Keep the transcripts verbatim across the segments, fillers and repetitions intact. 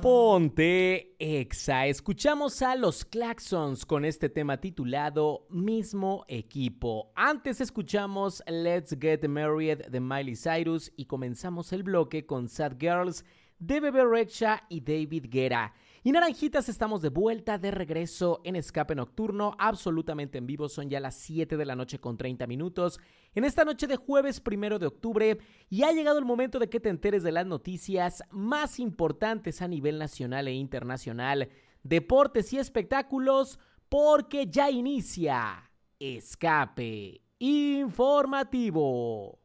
Ponte Exa. Escuchamos a los Claxons con este tema titulado Mismo Equipo. Antes escuchamos Let's Get Married de Miley Cyrus y comenzamos el bloque con Sad Girls de Bebe Rexha y David Guetta. Y Naranjitas, estamos de vuelta, de regreso en Escape Nocturno, absolutamente en vivo. Son ya las siete de la noche con treinta minutos. En esta noche de jueves primero de octubre, y ha llegado el momento de que te enteres de las noticias más importantes a nivel nacional e internacional, deportes y espectáculos, porque ya inicia Escape Informativo.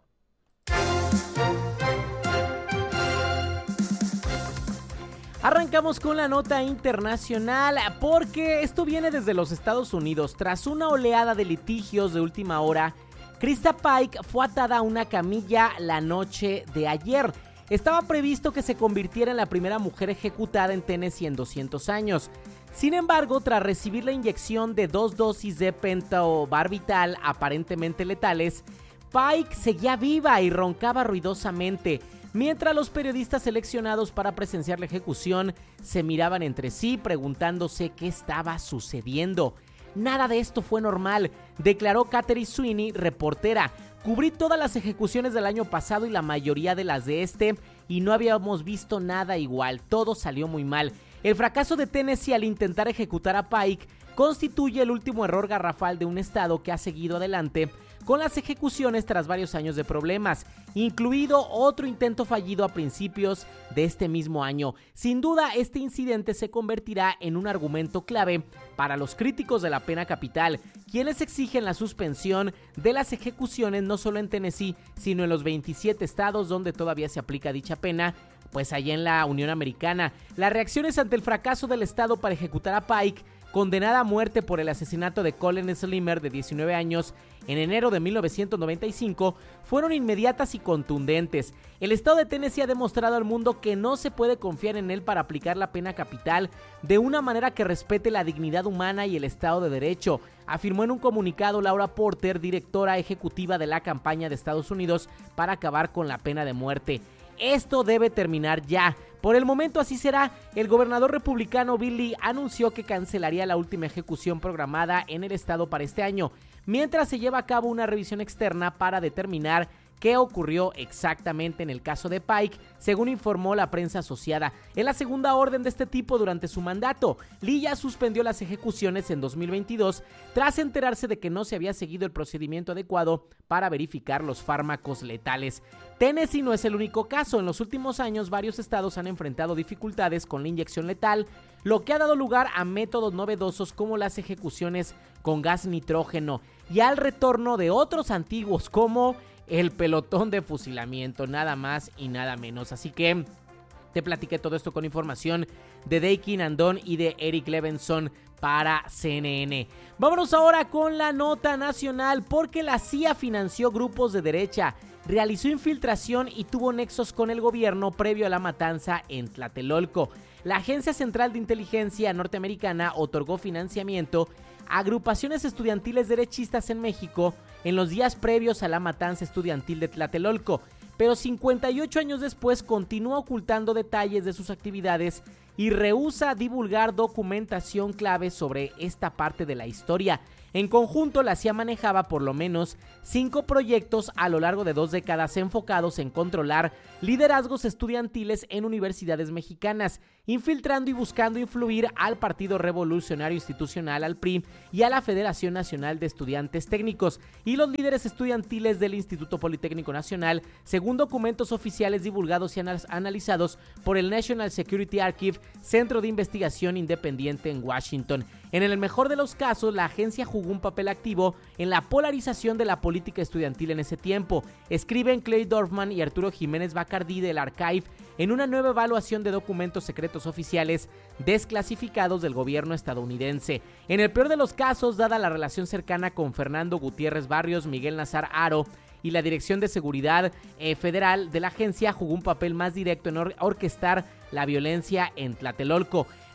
Arrancamos con la nota internacional porque esto viene desde los Estados Unidos. Tras una oleada de litigios de última hora, Krista Pike fue atada a una camilla la noche de ayer. Estaba previsto que se convirtiera en la primera mujer ejecutada en Tennessee en doscientos años. Sin embargo, tras recibir la inyección de dos dosis de pentobarbital aparentemente letales, Pike seguía viva y roncaba ruidosamente, mientras los periodistas seleccionados para presenciar la ejecución se miraban entre sí preguntándose qué estaba sucediendo. Nada de esto fue normal, declaró Katherine Sweeney, reportera. Cubrí todas las ejecuciones del año pasado y la mayoría de las de este, y no habíamos visto nada igual, todo salió muy mal. El fracaso de Tennessee al intentar ejecutar a Pike constituye el último error garrafal de un estado que ha seguido adelante con las ejecuciones tras varios años de problemas, incluido otro intento fallido a principios de este mismo año. Sin duda, este incidente se convertirá en un argumento clave para los críticos de la pena capital, quienes exigen la suspensión de las ejecuciones no solo en Tennessee, sino en los veintisiete estados donde todavía se aplica dicha pena, pues allá en la Unión Americana. Las reacciones ante el fracaso del estado para ejecutar a Pike, condenada a muerte por el asesinato de Colin Slimer de diecinueve años en enero de mil novecientos noventa y cinco, fueron inmediatas y contundentes. El estado de Tennessee ha demostrado al mundo que no se puede confiar en él para aplicar la pena capital de una manera que respete la dignidad humana y el Estado de Derecho, afirmó en un comunicado Laura Porter, directora ejecutiva de la campaña de Estados Unidos para acabar con la pena de muerte. Esto debe terminar ya. Por el momento así será. El gobernador republicano Bill Lee anunció que cancelaría la última ejecución programada en el estado para este año, mientras se lleva a cabo una revisión externa para determinar qué ocurrió exactamente en el caso de Pike, según informó la prensa asociada. Es la segunda orden de este tipo durante su mandato. Lee ya suspendió las ejecuciones en dos mil veintidós tras enterarse de que no se había seguido el procedimiento adecuado para verificar los fármacos letales. Tennessee no es el único caso. En los últimos años, varios estados han enfrentado dificultades con la inyección letal, lo que ha dado lugar a métodos novedosos como las ejecuciones con gas nitrógeno y al retorno de otros antiguos como el pelotón de fusilamiento, nada más y nada menos. Así que te platiqué todo esto con información de Daikin Andón y de Eric Levenson para C N N. Vámonos ahora con la nota nacional, porque la C I A financió grupos de derecha, realizó infiltración y tuvo nexos con el gobierno previo a la matanza en Tlatelolco. La Agencia Central de Inteligencia norteamericana otorgó financiamiento a agrupaciones estudiantiles derechistas en México en los días previos a la matanza estudiantil de Tlatelolco, pero cincuenta y ocho años después continúa ocultando detalles de sus actividades y rehúsa divulgar documentación clave sobre esta parte de la historia. En conjunto, la C I A manejaba por lo menos cinco proyectos a lo largo de dos décadas enfocados en controlar liderazgos estudiantiles en universidades mexicanas, infiltrando y buscando influir al Partido Revolucionario Institucional, al P R I, y a la Federación Nacional de Estudiantes Técnicos y los líderes estudiantiles del Instituto Politécnico Nacional, según documentos oficiales divulgados y analizados por el National Security Archive, Centro de Investigación Independiente en Washington. En el mejor de los casos, la agencia jugó un papel activo en la polarización de la política estudiantil en ese tiempo, escriben Clay Dorfman y Arturo Jiménez Bacardí del Archive en una nueva evaluación de documentos secretos oficiales desclasificados del gobierno estadounidense. En el peor de los casos, dada la relación cercana con Fernando Gutiérrez Barrios, Miguel Nazar Haro y la Dirección de Seguridad eh, Federal de la agencia, jugó un papel más directo en or- orquestar la violencia en Tlatelolco.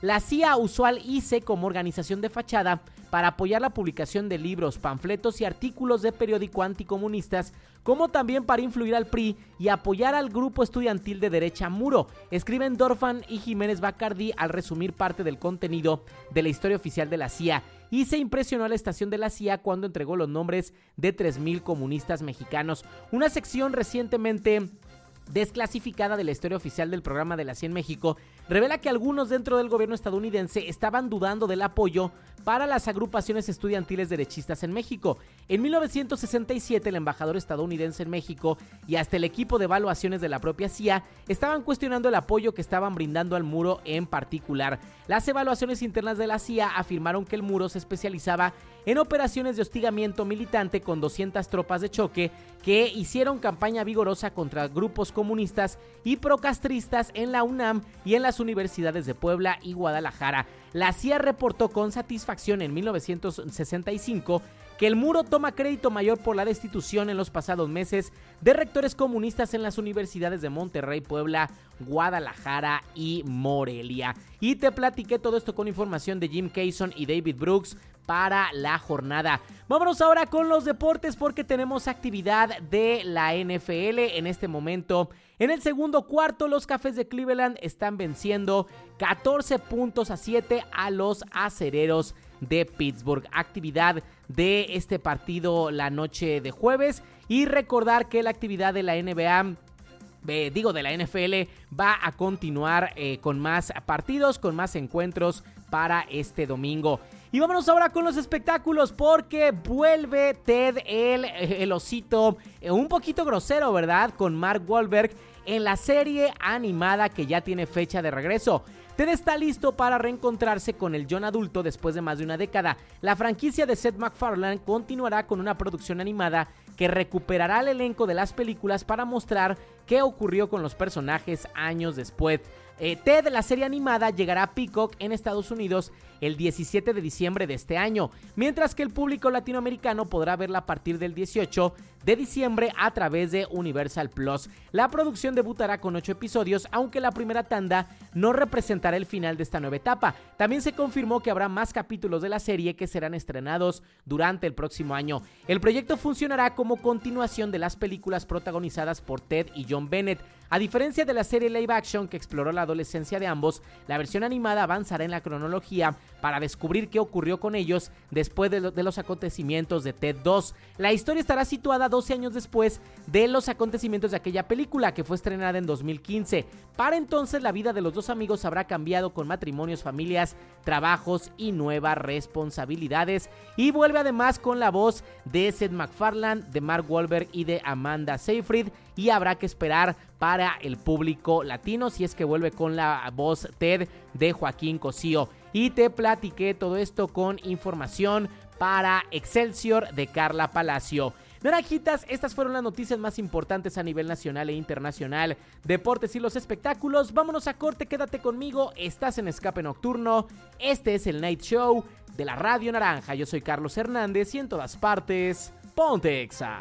La C I A usó al I C E como organización de fachada para apoyar la publicación de libros, panfletos y artículos de periódico anticomunistas, como también para influir al P R I y apoyar al grupo estudiantil de derecha Muro, escriben Dorfan y Jiménez Bacardí al resumir parte del contenido de la historia oficial de la C I A. Y se impresionó a la estación de la C I A cuando entregó los nombres de tres mil comunistas mexicanos. Una sección recientemente desclasificada de la historia oficial del programa de la C I A en México revela que algunos dentro del gobierno estadounidense estaban dudando del apoyo para las agrupaciones estudiantiles derechistas en México. En mil novecientos sesenta y siete, el embajador estadounidense en México y hasta el equipo de evaluaciones de la propia C I A estaban cuestionando el apoyo que estaban brindando al Muro en particular. Las evaluaciones internas de la C I A afirmaron que el Muro se especializaba en operaciones de hostigamiento militante con doscientas tropas de choque que hicieron campaña vigorosa contra grupos comunistas y procastristas en la UNAM y en las universidades de Puebla y Guadalajara. La C I A reportó con satisfacción en mil novecientos sesenta y cinco que el Muro toma crédito mayor por la destitución en los pasados meses de rectores comunistas en las universidades de Monterrey, Puebla, Guadalajara y Morelia. Y te platiqué todo esto con información de Jim Kayson y David Brooks para la jornada. Vámonos ahora con los deportes porque tenemos actividad de la N F L en este momento. En el segundo cuarto, los Cafés de Cleveland están venciendo catorce puntos a siete a los Acereros de Pittsburgh. Actividad de este partido la noche de jueves y recordar que la actividad de la N B A Eh, digo de la N F L va a continuar eh, con más partidos, con más encuentros para este domingo. Y vámonos ahora con los espectáculos porque vuelve Ted el, el osito, eh, un poquito grosero, ¿verdad? Con Mark Wahlberg en la serie animada que ya tiene fecha de regreso. Ted está listo para reencontrarse con el John adulto después de más de una década. La franquicia de Seth MacFarlane continuará con una producción animada que recuperará el elenco de las películas para mostrar qué ocurrió con los personajes años después. Eh, Ted, la serie animada, llegará a Peacock en Estados Unidos el diecisiete de diciembre de este año, mientras que el público latinoamericano podrá verla a partir del dieciocho de diciembre a través de Universal Plus. La producción debutará con ocho episodios, aunque la primera tanda no representará el final de esta nueva etapa. También se confirmó que habrá más capítulos de la serie que serán estrenados durante el próximo año. El proyecto funcionará como continuación de las películas protagonizadas por Ted y John Bennett. A diferencia de la serie live action que exploró la adolescencia de ambos, la versión animada avanzará en la cronología para descubrir qué ocurrió con ellos después de, lo, de los acontecimientos de Ted dos. La historia estará situada doce años después de los acontecimientos de aquella película, que fue estrenada en dos mil quince. Para entonces, la vida de los dos amigos habrá cambiado con matrimonios, familias, trabajos y nuevas responsabilidades. Y vuelve además con la voz de Seth MacFarlane, de Mark Wahlberg y de Amanda Seyfried. Y habrá que esperar para el público latino si es que vuelve con la voz Ted de Joaquín Cosío. Y te platiqué todo esto con información para Excelsior de Carla Palacio. Naranjitas, estas fueron las noticias más importantes a nivel nacional e internacional. Deportes y los espectáculos. Vámonos a corte, quédate conmigo. Estás en Escape Nocturno. Este es el Night Show de la Radio Naranja. Yo soy Carlos Hernández y en todas partes, ponte Exa.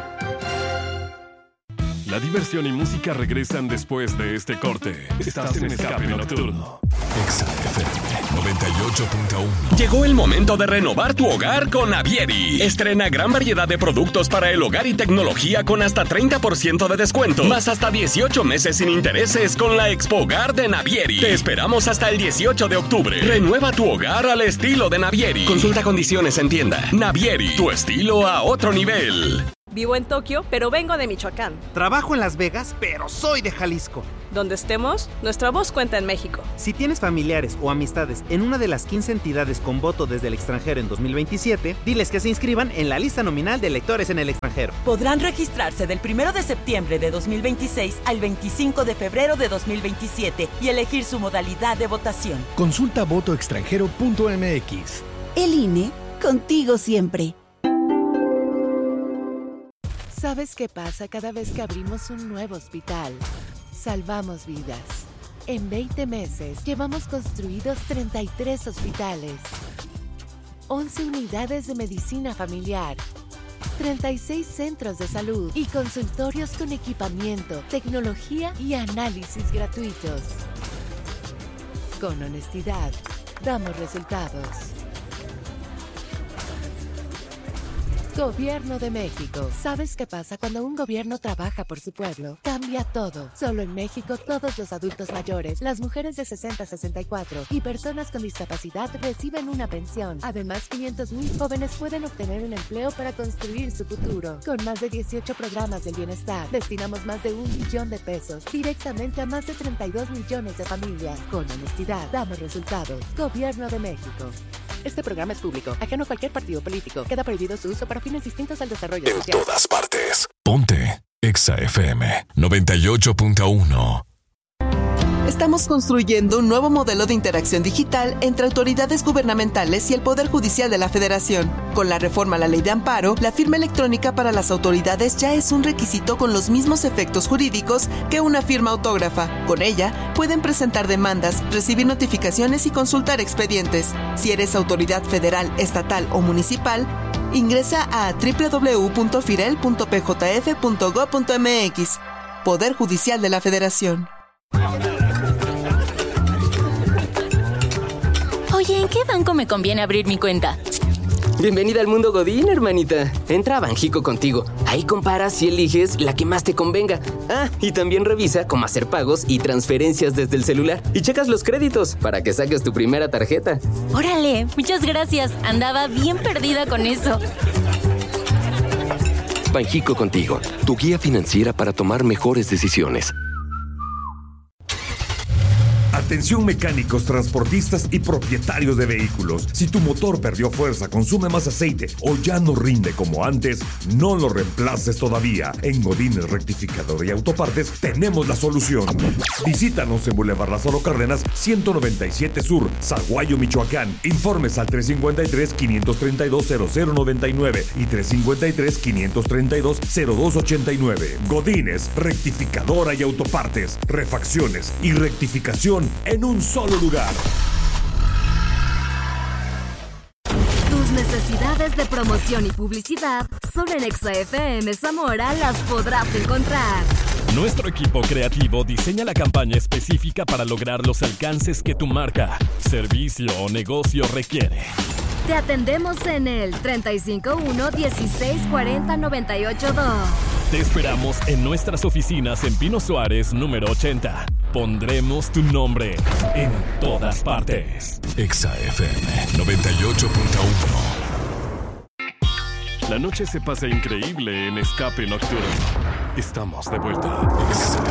La diversión y música regresan después de este corte. Estás en Escape Nocturno. Exa F M noventa y ocho punto uno. Llegó el momento de renovar tu hogar con Navieri. Estrena gran variedad de productos para el hogar y tecnología con hasta treinta por ciento de descuento, más hasta dieciocho meses sin intereses con la Expo Hogar de Navieri. Te esperamos hasta el dieciocho de octubre. Renueva tu hogar al estilo de Navieri. Consulta condiciones en tienda. Navieri, tu estilo a otro nivel. Vivo en Tokio, pero vengo de Michoacán. Trabajo en Las Vegas, pero soy de Jalisco. Donde estemos, nuestra voz cuenta en México. Si tienes familiares o amistades en una de las quince entidades con voto desde el extranjero en dos mil veintisiete, diles que se inscriban en la lista nominal de electores en el extranjero. Podrán registrarse del primero de septiembre de dos mil veintiséis al veinticinco de febrero de dos mil veintisiete y elegir su modalidad de votación. Consulta voto extranjero punto m x. El I N E, contigo siempre. ¿Sabes qué pasa cada vez que abrimos un nuevo hospital? Salvamos vidas. En veinte meses llevamos construidos treinta y tres hospitales, once unidades de medicina familiar, treinta y seis centros de salud y consultorios con equipamiento, tecnología y análisis gratuitos. Con honestidad, damos resultados. Gobierno de México. ¿Sabes qué pasa cuando un gobierno trabaja por su pueblo? Cambia todo. Solo en México, todos los adultos mayores, las mujeres de sesenta a sesenta y cuatro y personas con discapacidad reciben una pensión. Además, quinientos mil jóvenes pueden obtener un empleo para construir su futuro. Con más de dieciocho programas del bienestar, destinamos más de un billón de pesos directamente a más de treinta y dos millones de familias. Con honestidad, damos resultados. Gobierno de México. Este programa es público, ajeno a cualquier partido político. Queda prohibido su uso para fines distintos al desarrollo en social. En todas partes. Ponte Exa F M noventa y ocho punto uno. Estamos construyendo un nuevo modelo de interacción digital entre autoridades gubernamentales y el Poder Judicial de la Federación. Con la reforma a la Ley de Amparo, la firma electrónica para las autoridades ya es un requisito con los mismos efectos jurídicos que una firma autógrafa. Con ella, pueden presentar demandas, recibir notificaciones y consultar expedientes. Si eres autoridad federal, estatal o municipal, ingresa a doble u doble u doble u punto firel punto p j f punto gob punto m x. Poder Judicial de la Federación. Oye, ¿en qué banco me conviene abrir mi cuenta? Bienvenida al mundo Godín, hermanita. Entra a Banjico Contigo. Ahí comparas y eliges la que más te convenga. Ah, y también revisa cómo hacer pagos y transferencias desde el celular. Y checas los créditos para que saques tu primera tarjeta. Órale, muchas gracias. Andaba bien perdida con eso. Banjico Contigo, tu guía financiera para tomar mejores decisiones. Atención mecánicos, transportistas y propietarios de vehículos. Si tu motor perdió fuerza, consume más aceite o ya no rinde como antes, no lo reemplaces todavía. En Godínez Rectificador y Autopartes tenemos la solución. Visítanos en Boulevard Lázaro Cárdenas, ciento noventa y siete Sur, Zaguayo, Michoacán. Informes al tres cinco tres, quinientos treinta y dos, cero cero noventa y nueve y tres cinco tres, quinientos treinta y dos, cero dos ochenta y nueve. Godínez Rectificadora y Autopartes. Refacciones y rectificación en un solo lugar. Tus necesidades de promoción y publicidad solo en Exa F M Zamora las podrás encontrar. Nuestro equipo creativo diseña la campaña específica para lograr los alcances que tu marca, servicio o negocio requiere. Te atendemos en el treinta y cinco uno, dieciséis cuarenta, noventa y ocho dos. Te esperamos en nuestras oficinas en Pino Suárez, número ochenta. Pondremos tu nombre en todas partes. Exa F M noventa y ocho punto uno. La noche se pasa increíble en Escape Nocturno. Estamos de vuelta. Exa